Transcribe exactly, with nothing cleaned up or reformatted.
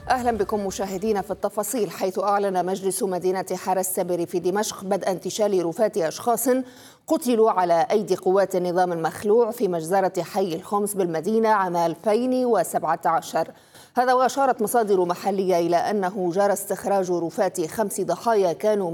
أهلا بكم مشاهدينا في التفاصيل. حيث أعلن مجلس مدينة حارة السابر في دمشق بدء انتشال رفات أشخاص قتلوا على أيدي قوات النظام المخلوع في مجزرة حي الخمس بالمدينة عام ألفين وسبعة عشر. هذا وأشارت مصادر محلية إلى أنه جرى استخراج رفات خمس ضحايا كانوا